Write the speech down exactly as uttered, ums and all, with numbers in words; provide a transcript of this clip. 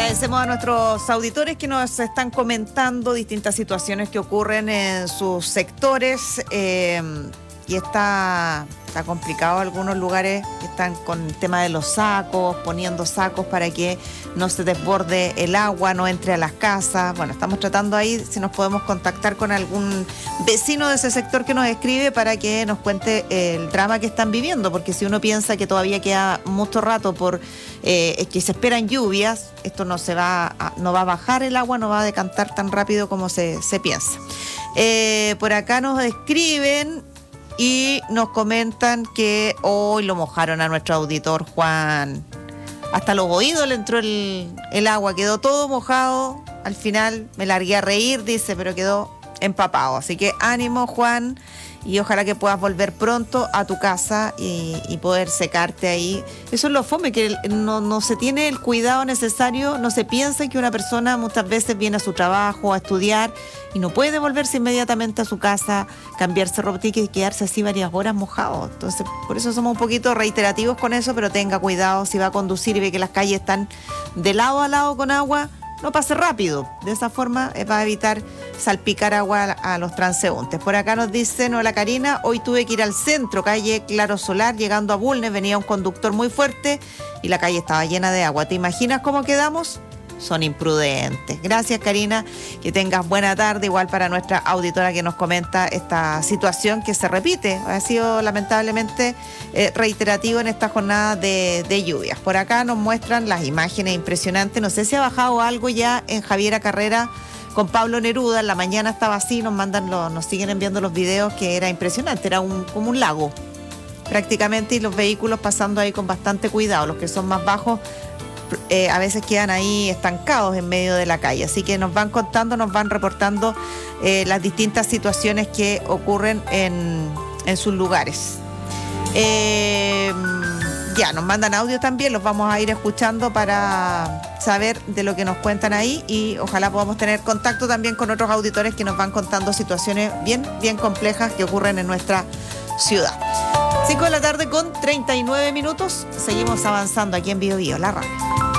Agradecemos a nuestros auditores que nos están comentando distintas situaciones que ocurren en sus sectores eh, y está, está complicado algunos lugares que están con el tema de los sacos, poniendo sacos para que no se desborde el agua, no entre a las casas. Bueno, estamos tratando ahí si nos podemos contactar con algún vecino de ese sector que nos escribe para que nos cuente el drama que están viviendo, porque si uno piensa que todavía queda mucho rato por eh, que se esperan lluvias, esto no se va a, no va a bajar el agua, no va a decantar tan rápido como se, se piensa. Eh, por acá nos escriben y nos comentan que hoy lo mojaron a nuestro auditor Juan. Hasta los oídos le entró el, el agua, quedó todo mojado. Al final me largué a reír, dice, pero quedó empapado. Así que ánimo, Juan, y ojalá que puedas volver pronto a tu casa y, y poder secarte ahí. Eso es lo fome, que no, no se tiene el cuidado necesario, no se piensa que una persona muchas veces viene a su trabajo, a estudiar, y no puede devolverse inmediatamente a su casa, cambiarse ropa, tiene que quedarse así varias horas mojado. Entonces, por eso somos un poquito reiterativos con eso, pero tenga cuidado si va a conducir y ve que las calles están de lado a lado con agua, no pase rápido. De esa forma eh, va a evitar salpicar agua a, a los transeúntes. Por acá nos dicen, hola Karina, hoy tuve que ir al centro, calle Claro Solar, llegando a Bulnes, venía un conductor muy fuerte y la calle estaba llena de agua. ¿Te imaginas cómo quedamos? Son imprudentes. Gracias, Karina, que tengas buena tarde, igual para nuestra auditora que nos comenta esta situación que se repite, ha sido lamentablemente eh, reiterativo en esta jornada de, de lluvias. Por acá nos muestran las imágenes impresionantes, no sé si ha bajado algo ya en Javiera Carrera con Pablo Neruda, en la mañana estaba así, nos mandan los, nos siguen enviando los videos, que era impresionante, era un, como un lago prácticamente, y los vehículos pasando ahí con bastante cuidado, los que son más bajos Eh, a veces quedan ahí estancados en medio de la calle. Así que nos van contando, nos van reportando eh, las distintas situaciones que ocurren en, en sus lugares. Eh, ya, nos mandan audio también, los vamos a ir escuchando para saber de lo que nos cuentan ahí y ojalá podamos tener contacto también con otros auditores que nos van contando situaciones bien, bien complejas que ocurren en nuestra ciudad. cinco de la tarde con treinta y nueve minutos. Seguimos avanzando aquí en Bio Bio, la radio.